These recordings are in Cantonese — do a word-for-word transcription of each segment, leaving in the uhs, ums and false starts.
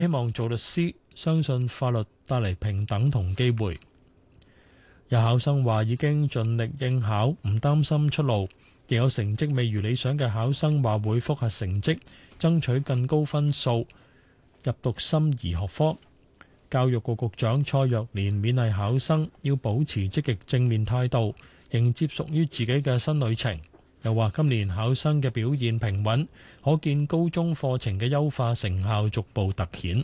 希望做律師，相信法律帶嚟平等同機會。有考生話已經盡力應考，唔擔心出路。亦有成績未如理想嘅考生話會複核成績，爭取更高分數入讀心儀學科。教育局局長蔡若蓮勉勵考生要保持積極正面態度，迎接屬於自己嘅新旅程。又話今年考生嘅表現平穩，可見高中課程嘅優化成效逐步突顯。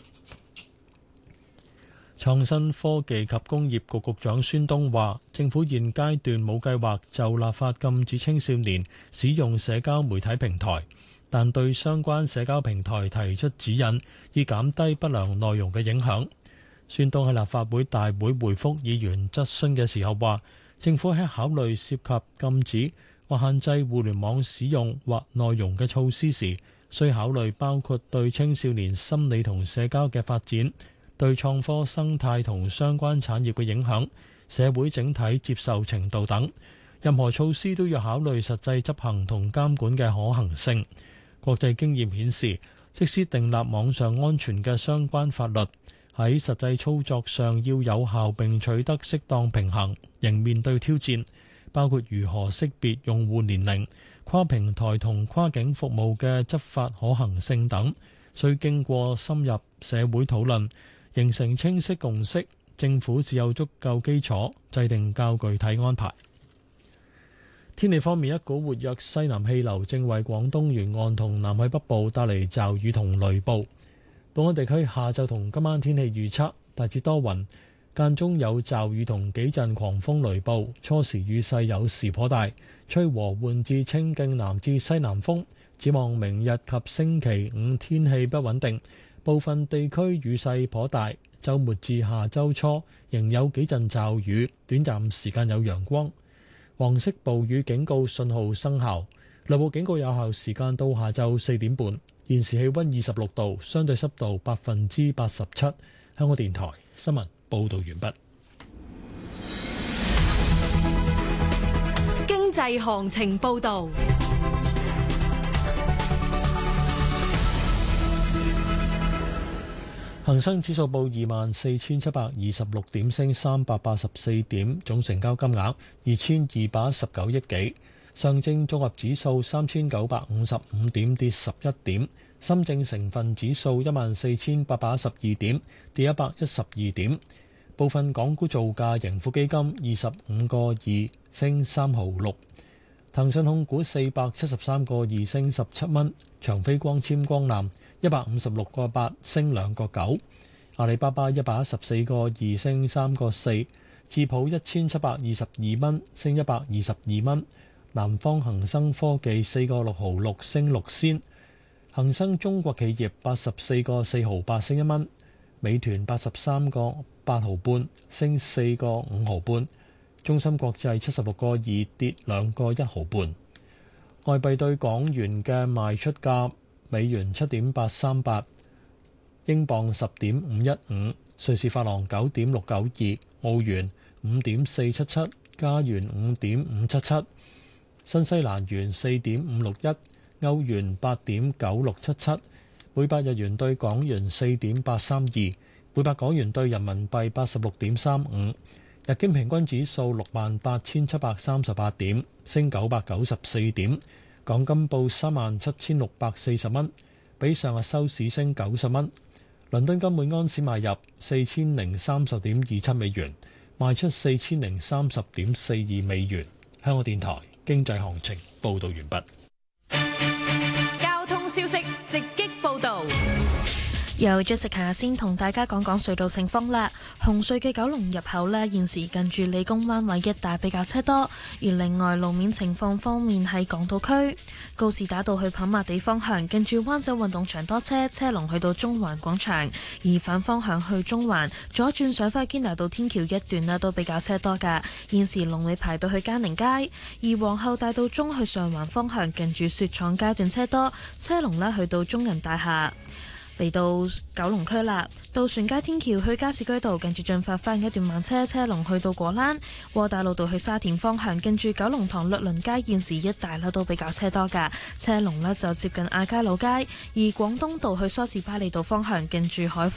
創新科技及工業局局長孫東話，政府現階段冇計劃就立法禁止青少年使用社交媒體平台，但對相關社交平台提出指引，以減低不良內容嘅影響。孫東喺立法會大會回覆議員質詢嘅時候話，政府喺考慮涉及禁止或限制互聯網使用或內容嘅措施時，需考慮包括對青少年心理同社交嘅發展，對創科生態同相關產業嘅影響，社會整體接受程度等。任何措施都要考慮實際執行同監管嘅可行性。國際經驗顯示，即使訂立網上安全嘅相關法律，喺實際操作上要有效並取得適當平衡，仍面對挑戰，包括如何識別用戶年齡、跨平台同跨境服務嘅執法可行性等，需經過深入社會討論，形成清晰共識，政府只有足夠基礎制定較具體安排。天氣方面，一股活躍西南氣流正為廣東沿岸同南海北部帶嚟驟雨同雷暴。本港地區下晝同今晚天氣預測大致多雲，間中有驟雨同幾陣狂風雷暴，初時雨勢有時頗大，吹和緩至清勁南至西南風。展望明日及星期五天氣不穩定，部分地區雨勢頗大，週末至下週初仍有幾陣驟雨，短暫時間有陽光。黃色暴雨警告信號生效，雷暴警告有效時間到下晝四點半。現時氣溫二十六度，相對濕度百分之八十七。香港電台新聞報道完畢。 經濟行情報道。 恒生指數報二萬四千七百二十六點，升三百八十四點，總成交金額二千二百一十九億幾。上證綜合指數三千九百五十五點，跌十一點。深證成分指數一萬四千八百一十二點，跌一百一十二點。部分港股造價，盈富基金二十五個二，升三毫六。騰訊控股四百七十三個二，升十七蚊。長飛光纖光纜一百五十六個八，升兩個九。阿里巴巴一百一十四個二，升三個四。智普一千七百二十二蚊，升一百二十二蚊。南方恒生科技四個六毫六，升六仙。恒生中國企業八十四個四毫八，升一蚊。美團八十三個八毫半，升四個五毫半。中芯國際七十六個二，跌兩個一毫半。外幣對港元嘅賣出價：美元七點八三八，英鎊十點五一五，瑞士法郎九點六九二，澳元五點四七七，加元五點五七七，新西蘭元四點五六一，歐元八點九六七七，每百日元對港元四點八三二，每百港元對人民幣八十六點三五。日經平均指數六萬八千七百三十八點，升九百九十四點。港金報三萬七千六百四十蚊，比上日收市升九十蚊。倫敦金每安士買入四千零三十點二七美元，賣出四千零三十點四二美元。香港電台經濟行情報道完畢。交通消息直擊報道。 由 Jessica 先同大家講講隧道情況啦。紅隧嘅九龍入口呢，現時近住理工灣位一帶比較車多，而另外路面情況方面喺港島區告士打道去跑馬地方向，近住灣仔運動場多車，車龍去到中環廣場；而反方向去中環左轉上返堅拿道天橋一段呢，都比較車多㗎。現時龍尾排到去嘉寧街，而皇后大道中去上環方向近住雪廠街段車多，車龍呢去到中銀大廈。 嚟到九龍區啦，渡船街天橋去加士居道近住進發翻一段慢車，車龍去到果欄；窩打老道去沙田方向近住九龍塘律倫街現時一帶咧都比較車多㗎，車龍呢就接近亞皆老街；而廣東道去梳士巴利道方向近住海